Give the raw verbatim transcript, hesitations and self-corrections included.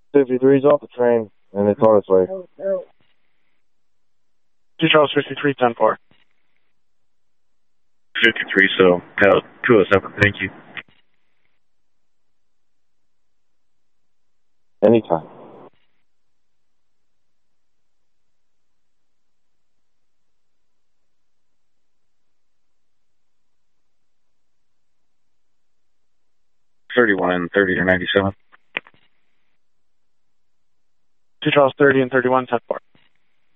fifty-three's off the train, and it's on its way. Two Charles fifty-three, ten four. fifty-three, so Cal two oh seven, thank you. Anytime. thirty-one and thirty to ninety-seven. Two Charles thirty and thirty-one, ten four.